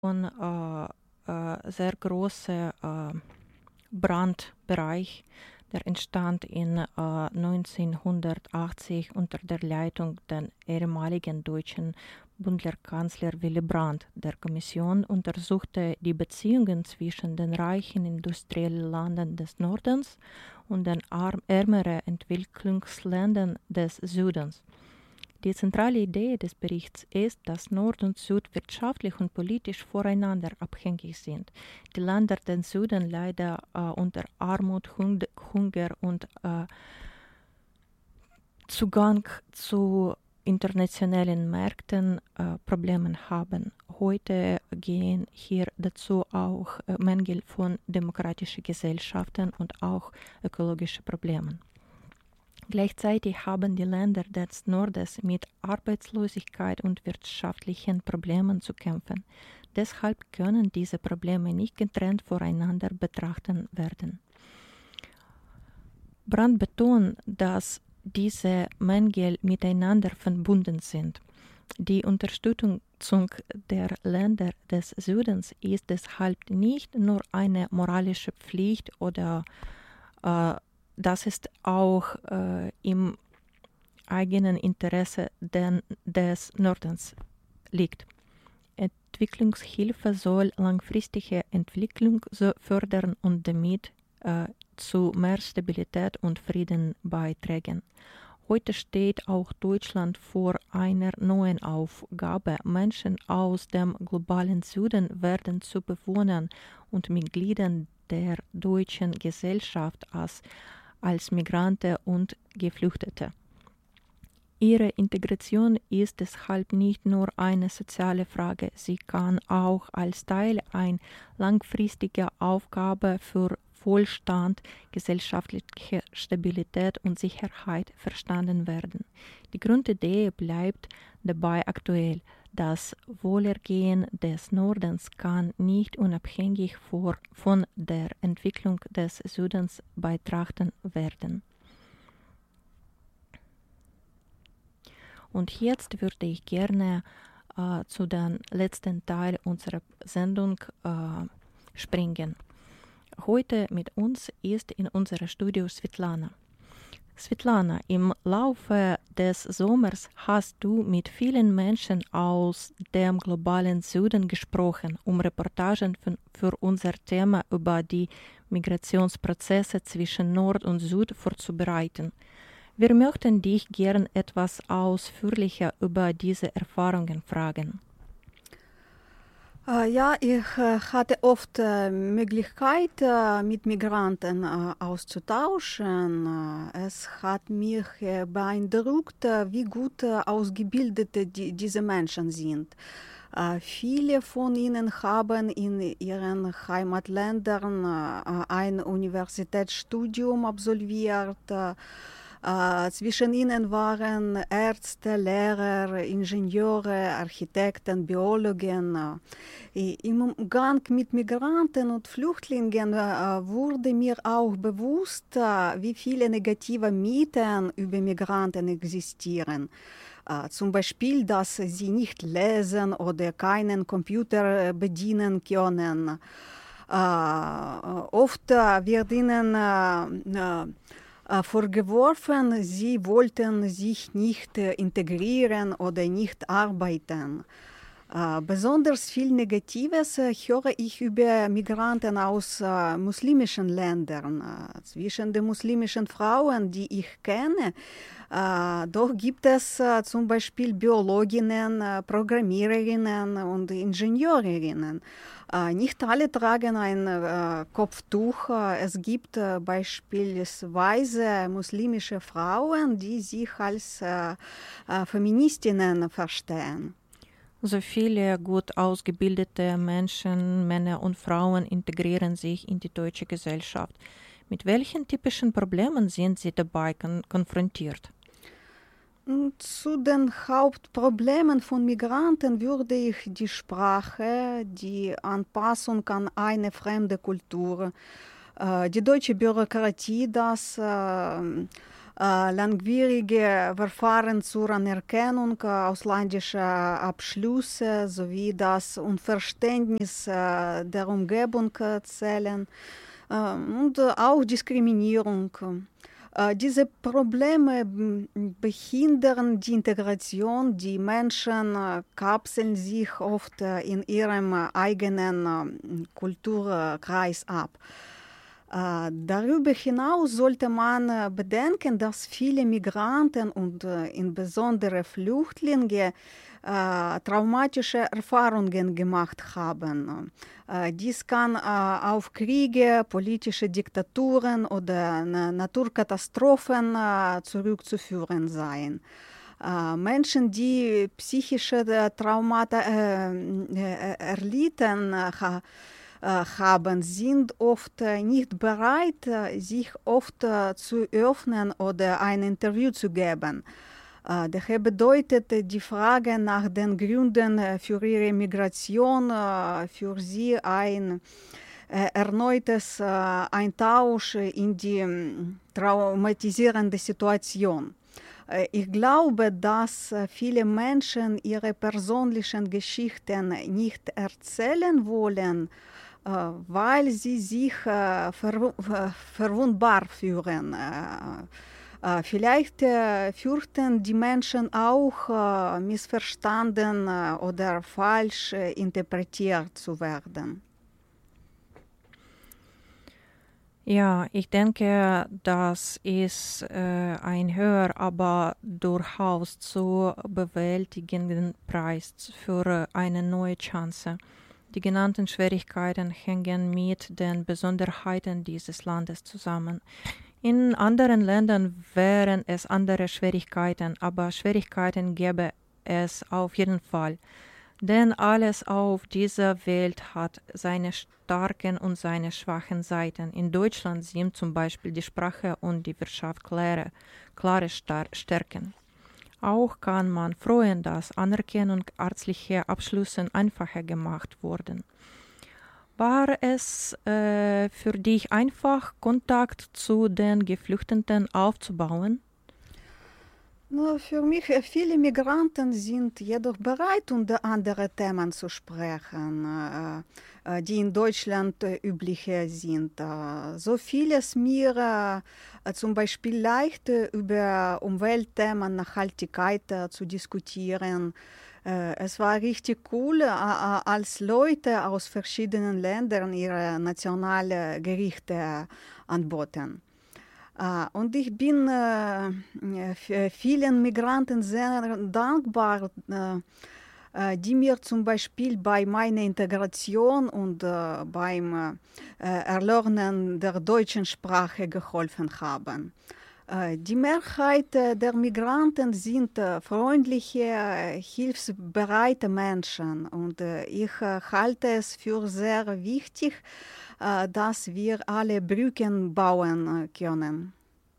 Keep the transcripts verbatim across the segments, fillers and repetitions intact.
Von äh, äh, sehr großer äh, Brandbereich, der entstand in äh, neunzehnhundertachtzig unter der Leitung des ehemaligen deutschen Bundeskanzler Willy Brandt. Der Kommission untersuchte die Beziehungen zwischen den reichen Industrieländern des Nordens und den arm ärmeren Entwicklungsländern des Südens. Die zentrale Idee des Berichts ist, dass Nord und Süd wirtschaftlich und politisch voreinander abhängig sind. Die Länder des Süden leiden äh, unter Armut, Hund Hunger und äh, Zugang zu internationalen Märkten äh, Probleme haben. Heute gehen hier dazu auch äh, Mängel von demokratischen Gesellschaften und auch ökologische Probleme. Gleichzeitig haben die Länder des Nordes mit Arbeitslosigkeit und wirtschaftlichen Problemen zu kämpfen. Deshalb können diese Probleme nicht getrennt voneinander betrachtet werden. Brandt betont, dass diese Mängel miteinander verbunden sind. Die Unterstützung der Länder des Südens ist deshalb nicht nur eine moralische Pflicht oder äh, das ist auch äh, im eigenen Interesse den, des Nordens liegt. Entwicklungshilfe soll langfristige Entwicklung so fördern und damit äh, zu mehr Stabilität und Frieden beitragen. Heute steht auch Deutschland vor einer neuen Aufgabe. Menschen aus dem globalen Süden werden zu Bewohnern und Mitgliedern der deutschen Gesellschaft als als Migranten und Geflüchtete. Ihre Integration ist deshalb nicht nur eine soziale Frage, sie kann auch als Teil einer langfristigen Aufgabe für Wohlstand, gesellschaftliche Stabilität und Sicherheit verstanden werden. Die Grundidee bleibt dabei aktuell. Das Wohlergehen des Nordens kann nicht unabhängig vor, von der Entwicklung des Südens betrachtet werden. Und jetzt würde ich gerne äh, zu dem letzten Teil unserer Sendung äh, springen. Heute mit uns ist in unserem Studio Svetlana. Svetlana, im Laufe des Sommers hast du mit vielen Menschen aus dem globalen Süden gesprochen, um Reportagen für, für unser Thema über die Migrationsprozesse zwischen Nord und Süd vorzubereiten. Wir möchten dich gern etwas ausführlicher über diese Erfahrungen fragen. Ja, ich hatte oft Möglichkeit, mit Migranten auszutauschen. Es hat mich beeindruckt, wie gut ausgebildet die, diese Menschen sind. Viele von ihnen haben in ihren Heimatländern ein Universitätsstudium absolviert. Uh, zwischen ihnen waren Ärzte, Lehrer, Ingenieure, Architekten, Biologen. Uh, Im Umgang mit Migranten und Flüchtlingen uh, wurde mir auch bewusst, uh, wie viele negative Mythen über Migranten existieren. Uh, zum Beispiel, dass sie nicht lesen oder keinen Computer bedienen können. Uh, oft uh, wird ihnen uh, uh, vorgeworfen, sie wollten sich nicht integrieren oder nicht arbeiten. Besonders viel Negatives höre ich über Migranten aus muslimischen Ländern. Zwischen den muslimischen Frauen, die ich kenne, doch gibt es zum Beispiel Biologinnen, Programmiererinnen und Ingenieurinnen. Nicht alle tragen ein äh, Kopftuch. Es gibt äh, beispielsweise muslimische Frauen, die sich als äh, äh, Feministinnen verstehen. So viele gut ausgebildete Menschen, Männer und Frauen integrieren sich in die deutsche Gesellschaft. Mit welchen typischen Problemen sind sie dabei kon- konfrontiert? Zu den Hauptproblemen von Migranten würde ich die Sprache, die Anpassung an eine fremde Kultur, die deutsche Bürokratie, das äh, langwierige Verfahren zur Anerkennung äh, ausländischer Abschlüsse sowie das Unverständnis äh, der Umgebung äh, zählen äh, und äh, auch Diskriminierung. Äh, diese Probleme behindern die Integration. Die Menschen äh, kapseln sich oft äh, in ihrem äh, eigenen äh, Kulturkreis ab. Äh, darüber hinaus sollte man äh, bedenken, dass viele Migranten und äh, insbesondere Flüchtlinge äh, traumatische Erfahrungen gemacht haben. Äh, dies kann äh, auf Kriege, politische Diktaturen oder na Naturkatastrophen äh, zurückzuführen sein. Äh, Menschen, die psychische Traumata äh, erlitten haben, haben, sind oft nicht bereit, sich oft zu öffnen oder ein Interview zu geben. Daher bedeutet die Frage nach den Gründen für ihre Migration für sie ein erneutes Eintausch in die traumatisierende Situation. Ich glaube, dass viele Menschen ihre persönlichen Geschichten nicht erzählen wollen, weil sie sich äh, ver verwundbar fühlen. Äh, vielleicht äh, fürchten die Menschen auch, äh, missverstanden äh, oder falsch äh, interpretiert zu werden. Ja, ich denke, das ist äh, ein höher, aber durchaus zu bewältigenden Preis für eine neue Chance. Die genannten Schwierigkeiten hängen mit den Besonderheiten dieses Landes zusammen. In anderen Ländern wären es andere Schwierigkeiten, aber Schwierigkeiten gäbe es auf jeden Fall. Denn alles auf dieser Welt hat seine starken und seine schwachen Seiten. In Deutschland sind zum Beispiel die Sprache und die Wirtschaft klare, klare Stärken. Auch kann man freuen, dass Anerkennung ärztlicher Abschlüsse einfacher gemacht wurden. War es äh, für dich einfach, Kontakt zu den Geflüchteten aufzubauen? Na, für mich, äh, viele Migranten sind jedoch bereit, über andere Themen zu sprechen, äh, äh, die in Deutschland äh, übliche sind. Äh, so fiel es mir äh, zum Beispiel leicht, äh, über Umweltthemen, Nachhaltigkeit äh, zu diskutieren. Äh, es war richtig cool, äh, äh, als Leute aus verschiedenen Ländern ihre nationalen Gerichte anboten. Uh, und ich bin uh, vielen Migranten sehr dankbar, uh, uh, die mir zum Beispiel bei meiner Integration und uh, beim uh, Erlernen der deutschen Sprache geholfen haben. Uh, die Mehrheit der Migranten sind uh, freundliche, hilfsbereite Menschen und uh, ich uh, halte es für sehr wichtig, dass wir alle Brücken bauen können.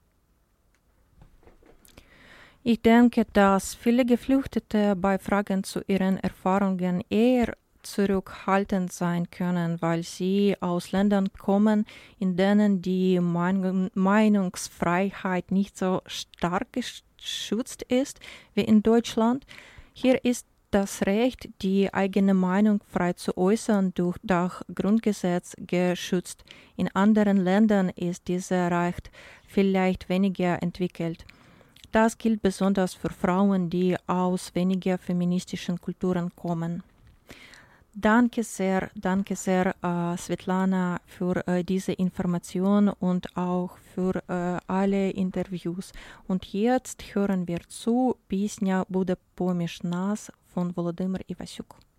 Ich denke, dass viele Geflüchtete bei Fragen zu ihren Erfahrungen eher zurückhaltend sein können, weil sie aus Ländern kommen, in denen die Meinungsfreiheit nicht so stark geschützt ist wie in Deutschland. Hier ist das Recht, die eigene Meinung frei zu äußern, durch das Grundgesetz geschützt. In anderen Ländern ist dieses Recht vielleicht weniger entwickelt. Das gilt besonders für Frauen, die aus weniger feministischen Kulturen kommen. Danke sehr, danke sehr, äh, Svetlana, für äh, diese Information und auch für äh, alle Interviews. Und jetzt hören wir zu Пісня буде поміж нас von Volodymyr Ivasyuk.